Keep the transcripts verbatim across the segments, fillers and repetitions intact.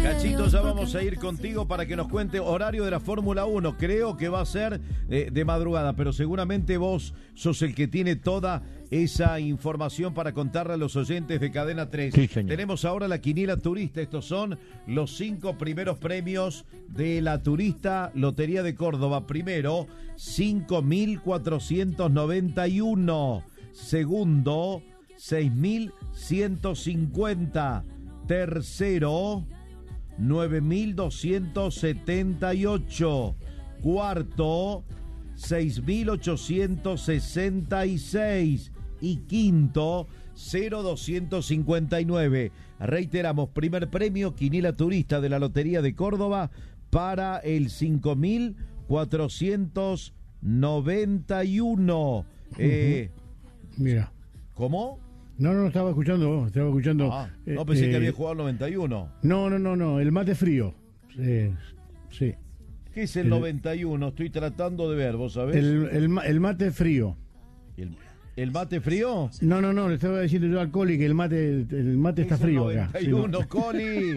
Cachito, ya vamos a ir contigo para que nos cuente horario de la Fórmula uno. Creo que va a ser eh, de madrugada, pero seguramente vos sos el que tiene toda esa información para contarle a los oyentes de Cadena tres. Sí, señor. Tenemos ahora la quiniela turista. Estos son los cinco primeros premios de la Turista Lotería de Córdoba. Primero, cinco mil cuatrocientos noventa y uno. Segundo, seis mil ciento cincuenta. Tercero, nueve mil doscientos setenta y ocho. Cuarto, seis mil ochocientos sesenta y seis. Y quinto, cero doscientos cincuenta y nueve. Reiteramos, primer premio, quiniela turista de la Lotería de Córdoba para el cinco mil cuatrocientos noventa y uno. Eh, Mira. ¿Cómo? No, no, estaba escuchando, estaba escuchando. Ah, no, pensé eh, que había jugado el noventa y uno. No, no, no, no, el mate frío. Eh, sí. ¿Qué es el, El- noventa y uno? Estoy tratando de ver, ¿vos sabés? El, el, ma- el mate frío. ¿El, el mate frío? No, no, no, le estaba diciendo yo al Coli que el mate, el mate está Es el frío acá. noventa y Sí, uno, no. Coli.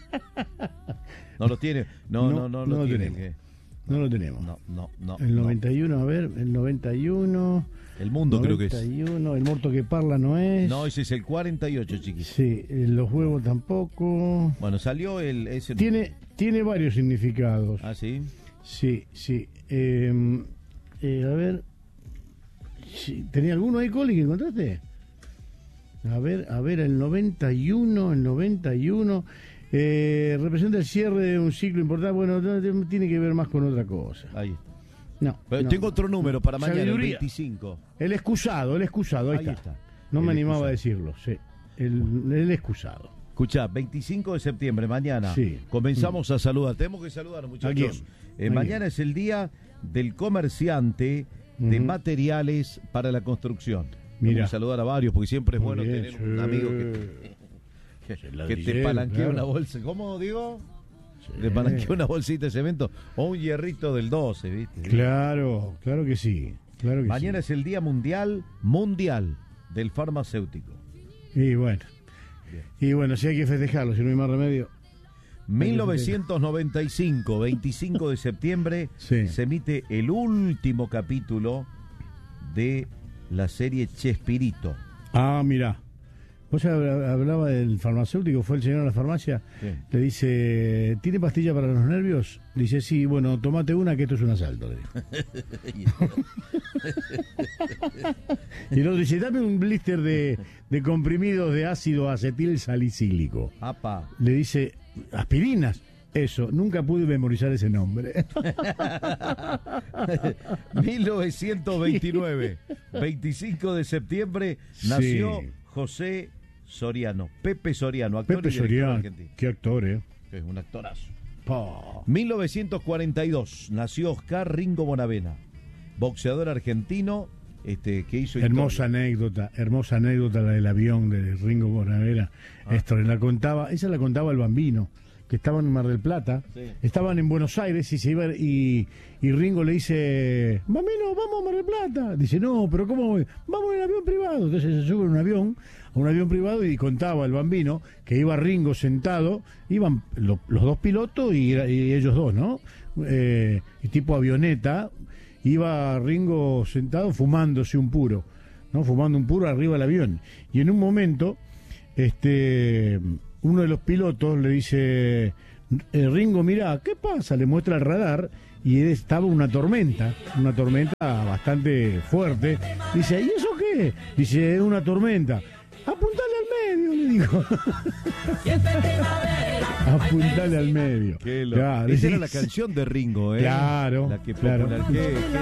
No lo tiene. No, no, No, no, no lo lo tiene. tenemos. que- No lo tenemos. No, no, no. El no. noventa y uno, a ver, el noventa y uno. El mundo creo que es. noventa y uno, el muerto que parla no es. No, ese es el cuarenta y ocho, chiquis. Sí, eh, los huevos tampoco. Bueno, salió el... Ese... Tiene, tiene varios significados. Ah, ¿sí? Sí, sí. Eh, eh, a ver. Sí, ¿tenía alguno ahí, Coli, que encontraste? A ver, a ver, el noventa y uno, el noventa y uno. Eh, representa el cierre de un ciclo importante. Bueno, no, no, tiene que ver más con otra cosa. Ahí. No. Pero no. tengo otro número para mañana, el Sabiduría. veinticinco. El excusado, el excusado, ahí, Ahí está. está. No El me animaba excusado. a decirlo, sí. El, el excusado. Escuchá, veinticinco de septiembre, mañana. Sí. Comenzamos a saludar. Tenemos que saludar, muchachos. ¿A quién? Eh, ¿A mañana quién? es el día del comerciante de Ujú. materiales para la construcción. Mira. Tenemos que saludar a varios, porque siempre es Muy bueno bien, tener sí. un amigo que, que, que te ladrillero, palanquea claro. una bolsa. ¿Cómo digo? Sí. Te palanquea una bolsita de cemento o un hierrito del doce, ¿viste? Claro, claro que sí. Claro que Mañana sí. es el día mundial, mundial del farmacéutico. Y bueno. Y bueno, si hay que festejarlo, si no hay más remedio. mil novecientos noventa y cinco, veinticinco de septiembre, Sí. se emite el último capítulo de la serie Chespirito. Ah, mira. Vos hab- hablaba del farmacéutico, fue el señor a la farmacia, Sí. le dice, ¿tiene pastilla para los nervios? Dice, sí, bueno, tomate una que esto es un asalto. Le dijo. Y el otro dice, dame un blister de, de comprimidos de ácido acetil salicílico. Apa. Le dice, aspirinas. Eso, nunca pude memorizar ese nombre. mil novecientos veintinueve, veinticinco de septiembre, nació Sí. José Soriano, Pepe Soriano, actor Pepe y director Soriano, argentino. qué actor, ¿eh? Es un actorazo. Pa. mil novecientos cuarenta y dos, nació Oscar Ringo Bonavena, boxeador argentino, este, que hizo Hermosa historia. anécdota, hermosa anécdota la del avión de Ringo Bonavera. Ah. Esto la contaba, esa la contaba el Bambino, que estaban en Mar del Plata, Sí. estaban en Buenos Aires y se iba y, y Ringo le dice, Bambino, vamos a Mar del Plata. Dice, no, pero ¿cómo voy? Vamos en avión privado. Entonces se sube en un avión, a un avión privado y contaba el Bambino que iba Ringo sentado, iban lo- los dos pilotos y, era- y ellos dos, ¿no? Eh, y tipo avioneta, iba Ringo sentado fumándose un puro, ¿no? Fumando un puro arriba del avión. Y en un momento, este, uno de los pilotos le dice, eh, Ringo, mirá, ¿qué pasa? Le muestra el radar y estaba una tormenta, una tormenta bastante fuerte. Dice, ¿y eso qué? Dice, es una tormenta. Apuntale al medio, le dijo. Apuntale al medio. Qué loco. Claro, Esa era la dice- canción de Ringo, ¿eh? Claro, La que claro. popular- qué- qué